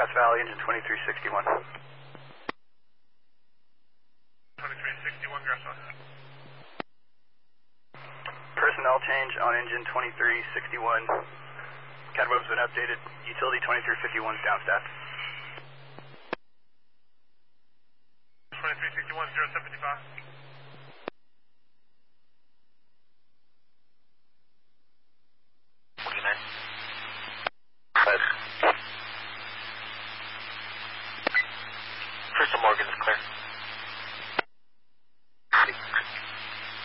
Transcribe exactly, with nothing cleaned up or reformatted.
Grass Valley, engine twenty-three sixty-one. twenty-three sixty-one, Grass Valley. Personnel change on engine twenty-three sixty-one. Cadweb's been updated. Utility twenty-three fifty-one is down staff. twenty-three sixty-one, zero seven five.